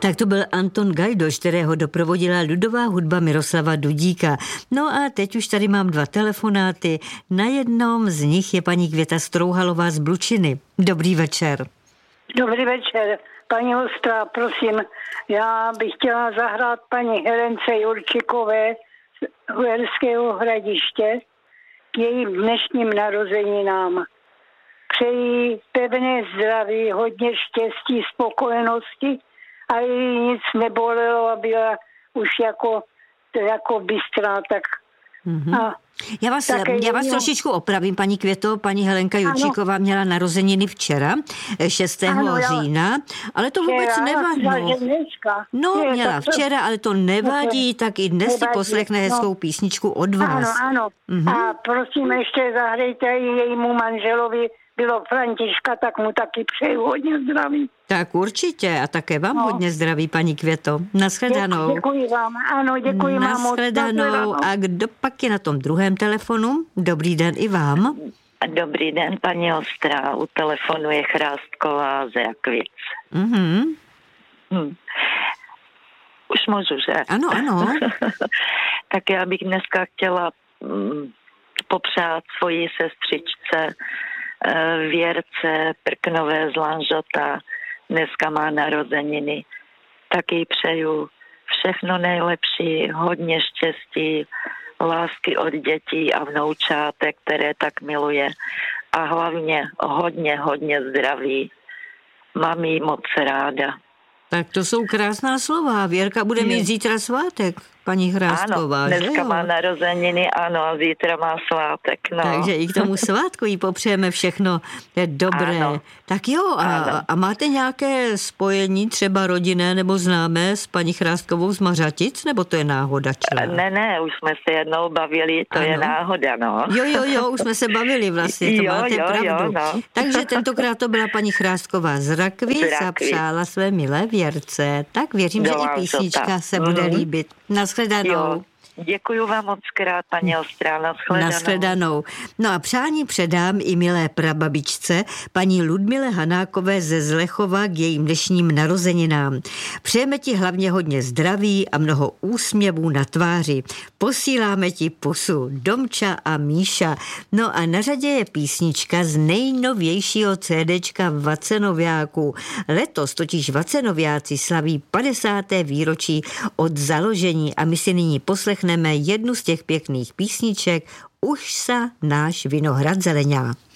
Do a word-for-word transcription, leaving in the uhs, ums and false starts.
Tak to byl Anton Gajdoš, kterého doprovodila lidová hudba Miroslava Dudíka. No a teď už tady mám dva telefonáty. Na jednom z nich je paní Květa Strouhalová z Blučiny. Dobrý večer. Dobrý večer. Paní Ostrá, prosím, já bych chtěla zahrát paní Helence Jurčikové z Uherského Hradiště k jejím dnešním narozeninám. Přeji pevné zdraví, hodně štěstí, spokojenosti a jí nic nebolelo a byla už jako, jako bystrá, tak mm-hmm. a Já vás, já vás trošičku opravím, paní Květo. Paní Helenka Jurčíková ano. měla narozeniny včera, šestého Ano, října, ale to vůbec včera, nevadí. No, no měla včera, ale to nevadí, tak i dnes nevadí, si poslechne no. hezkou písničku od vás. Ano, ano. Mm-hmm. A prosím, ještě zahrejte jejímu manželovi, bylo Františka, tak mu taky přeju hodně zdraví. Tak určitě a také vám no. hodně zdraví, paní Květo. Naschledanou. Děkuji vám, ano, děkuji vám. Naschledanou. A kdo pak je na tom druhém telefonu? Dobrý den i vám. Dobrý den, paní Ostrá. U telefonu je Chrásková z Jakvic. Mhm. Hm. Už můžu, že? Ano, ano. Tak já bych dneska chtěla mm, popřát svoji sestřičce Věrce Prknové z Lanžota. Dneska má narozeniny. Taky přeju všechno nejlepší, hodně štěstí, lásky od dětí a vnoučátek, které tak miluje. A hlavně hodně, hodně zdraví. Mám jí moc ráda. Tak to jsou krásná slova. Věrka bude mít zítra svátek, paní Hrásková. Ano, dneska má narozeniny, ano, a zítra má svátek. No. Takže i k tomu svátku jí popřejeme všechno dobré. Ano. Tak jo, a, a máte nějaké spojení, třeba rodinné nebo známé s paní Chráskovou z Mařatic, nebo to je náhoda? Čela? Ne, ne, už jsme se jednou bavili, to ano. je náhoda, no. Jo, jo, jo, už jsme se bavili vlastně, to jo, máte jo, pravdu. Jo, no. Takže tentokrát to byla paní Chrásková z Rakvic a přála své milé Věrce. Tak věřím, že i písnička se bude mm-hmm. líbit. Naschledanou. Jo. Děkuji vám moc krát, paní Ostrá, naschledanou. Naschledanou. No a přání předám i milé prababičce, paní Ludmile Hanákové ze Zlechova k jejím dnešním narozeninám. Přejeme ti hlavně hodně zdraví a mnoho úsměvů na tváři. Posíláme ti pusu Domča a Míša. No a na řadě je písnička z nejnovějšího CDčka Vacenoviáků. Letos totiž Vacenoviáci slaví padesáté výročí od založení a my si nyní poslechneme jednu z těch pěkných písniček Už sa náš vinohrad zeleňá.